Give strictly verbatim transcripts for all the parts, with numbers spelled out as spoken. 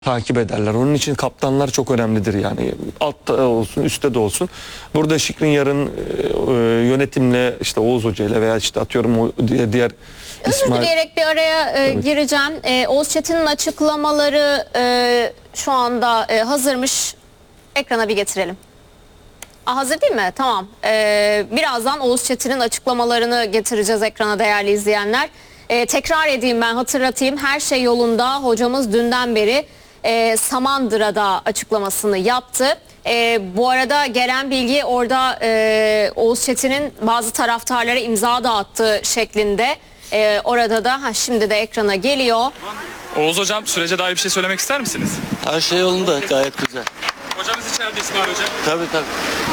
takip ederler. Onun için kaptanlar çok önemlidir yani. Altta olsun, üstte de olsun. Burada Skriniar'ın e, yönetimle işte Oğuz Hoca ile veya işte atıyorum o diğer Özür İsmail... dileyerek bir araya e, Evet. gireceğim. E, Oğuz Çetin'in açıklamaları e, şu anda e, hazırmış. Ekrana bir getirelim. Aa, hazır değil mi? Tamam. E, birazdan Oğuz Çetin'in açıklamalarını getireceğiz ekrana değerli izleyenler. E, tekrar edeyim, ben hatırlatayım. Her şey yolunda. Hocamız dünden beri e, Samandıra'da açıklamasını yaptı. E, bu arada gelen bilgi orada e, Oğuz Çetin'in bazı taraftarlara imza dağıttığı şeklinde. E, orada da ha, şimdi de ekrana geliyor. Oğuz Hocam, sürece dair bir şey söylemek ister misiniz? Her şey yolunda, gayet güzel. Hocamız içeride, İsmail Hocam. Tabii tabii.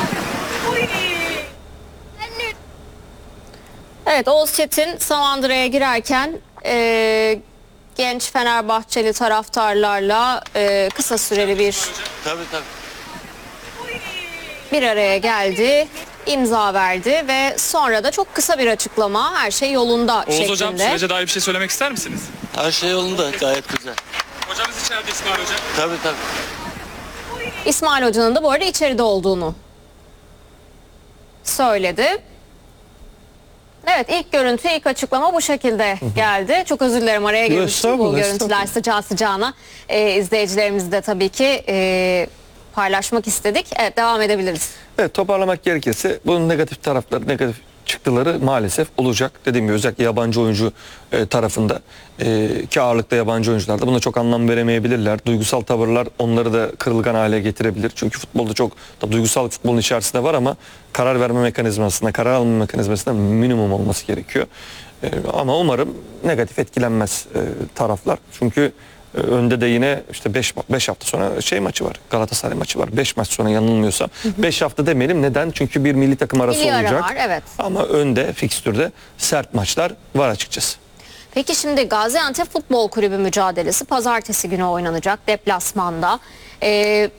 Evet, Oğuz Çetin Samandıra'ya girerken e, genç Fenerbahçeli taraftarlarla e, kısa süreli bir Tabii tabii. bir araya geldi, imza verdi ve sonra da çok kısa bir açıklama, her şey yolunda Oğuz şeklinde. Hocam, sürece dair bir şey söylemek ister misiniz? Her şey yolunda, gayet güzel. Hocamız içeride, İsmail Hocam. Tabii tabii. İsmail Hoca'nın da bu arada içeride olduğunu söyledi. Evet, ilk görüntü, ilk açıklama bu şekilde geldi. Çok özür dilerim, araya girmiştim. Bu Estağfurullah, görüntüler estağfurullah. sıcağı sıcağına e, izleyicilerimizle de tabii ki e, paylaşmak istedik. Evet, devam edebiliriz. Evet, toparlamak gerekirse bunun negatif tarafları, negatif çıktıları maalesef olacak. Dediğim gibi özellikle yabancı oyuncu e, tarafında e, ki ağırlıkta yabancı oyuncularda buna çok anlam veremeyebilirler. Duygusal tavırlar onları da kırılgan hale getirebilir. Çünkü futbolda çok da duygusal futbolun içerisinde var ama karar verme mekanizmasında, karar alma mekanizmasında minimum olması gerekiyor. E, ama umarım negatif etkilenmez e, taraflar. Çünkü e, önde de yine işte beş hafta sonra şey maçı var. Galatasaray maçı var. beş maç sonra yanılmıyorsam. beş hafta demeyelim. Neden? Çünkü bir milli takım arası Milli ara olacak. var, evet. Ama önde, fikstürde sert maçlar var açıkçası. Peki şimdi Gaziantep Futbol Kulübü mücadelesi pazartesi günü oynanacak deplasmanda. Ee,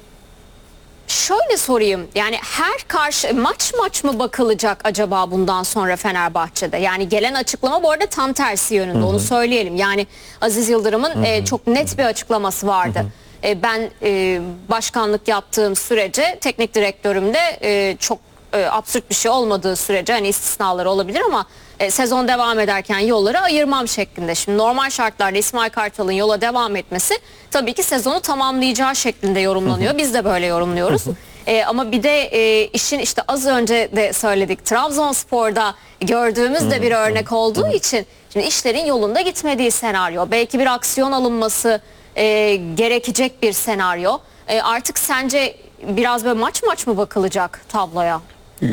şöyle sorayım, yani her karşı maç maç mı bakılacak acaba bundan sonra Fenerbahçe'de? Yani gelen açıklama bu arada tam tersi yönünde, Hı-hı. onu söyleyelim. Yani Aziz Yıldırım'ın e, çok net bir açıklaması vardı. E, ben e, başkanlık yaptığım sürece teknik direktörümde e, çok e, absürt bir şey olmadığı sürece, hani istisnaları olabilir ama e, sezon devam ederken yolları ayırmam şeklinde. Şimdi normal şartlarda İsmail Kartal'ın yola devam etmesi tabii ki sezonu tamamlayacağı şeklinde yorumlanıyor. Biz de böyle yorumluyoruz. e, ama bir de e, işin işte az önce de söyledik, Trabzonspor'da gördüğümüz de bir örnek olduğu için şimdi işlerin yolunda gitmediği senaryo, belki bir aksiyon alınması e, gerekecek bir senaryo. E, artık sence biraz böyle maç maç mı bakılacak tabloya?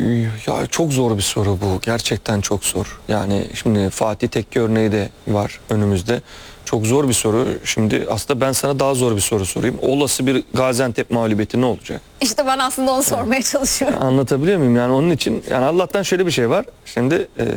Ya çok zor bir soru bu. Gerçekten çok zor. Yani şimdi Fatih Tekke örneği de var önümüzde. Çok zor bir soru. Şimdi aslında ben sana daha zor bir soru sorayım. Olası bir Gaziantep mağlubiyeti ne olacak? İşte ben aslında onu sormaya çalışıyorum. Anlatabiliyor muyum? Yani onun için yani Allah'tan şöyle bir şey var. Şimdi e,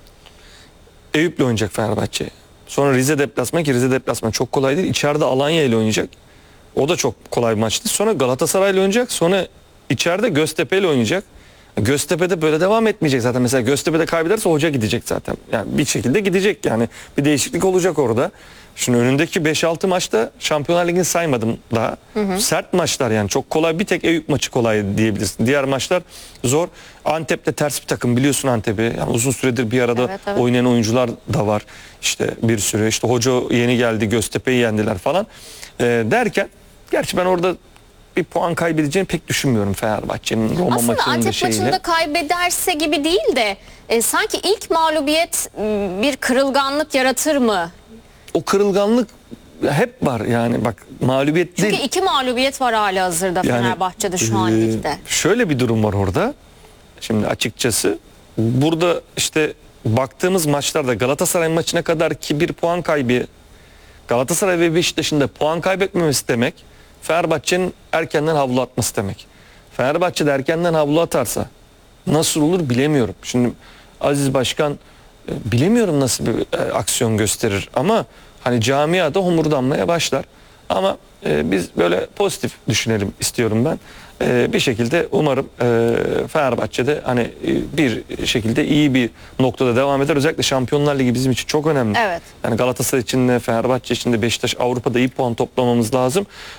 Eyüp'le oynayacak Fenerbahçe. Sonra Rize deplasmanı, ki Rize deplasmanı çok kolay değil. İçeride Alanya ile oynayacak. O da çok kolay bir maçtı. Sonra Galatasaray ile oynayacak. Sonra içeride Göztepe ile oynayacak. Göztepe'de böyle devam etmeyecek zaten. Mesela Göztepe'de kaybederse hoca gidecek zaten. Yani bir şekilde gidecek yani. Bir değişiklik olacak orada. Şimdi önündeki beş altı maçta Şampiyonlar Ligi'ni saymadım daha. Hı hı. Sert maçlar yani. Çok kolay. Bir tek Eyüp maçı kolay diyebilirsin. Diğer maçlar zor. Antep'te ters bir takım, biliyorsun Antep'i. Yani uzun süredir bir arada evet, evet. oynayan oyuncular da var. İşte bir sürü. İşte hoca yeni geldi. Göztepe'yi yendiler falan. Ee, derken gerçi ben orada bir puan kaybedeceğini pek düşünmüyorum Fenerbahçe'nin Roma Aslında maçının Antep da şeyiyle. maçında kaybederse gibi değil de e, sanki ilk mağlubiyet m, bir kırılganlık yaratır mı? O kırılganlık hep var yani, bak mağlubiyet Çünkü değil. iki mağlubiyet var hali hazırda Yani, Fenerbahçe'de şu an e, ligde. Şöyle bir durum var orada. Şimdi açıkçası burada işte baktığımız maçlarda Galatasaray maçına kadar ki bir puan kaybı, Galatasaray ve Beşiktaş'ın da puan kaybetmemesi demek Fenerbahçe'nin erkenden havlu atması demek. Fenerbahçe de erkenden havlu atarsa nasıl olur bilemiyorum. Şimdi Aziz Başkan e, bilemiyorum nasıl bir e, aksiyon gösterir ama hani camiada homurdanmaya başlar. Ama e, biz böyle pozitif düşünelim istiyorum ben. E, bir şekilde umarım e, Fenerbahçe'de hani e, bir şekilde iyi bir noktada devam eder. Özellikle Şampiyonlar Ligi bizim için çok önemli. Evet. Yani Galatasaray için de Fenerbahçe için de Beşiktaş Avrupa'da iyi puan toplamamız lazım.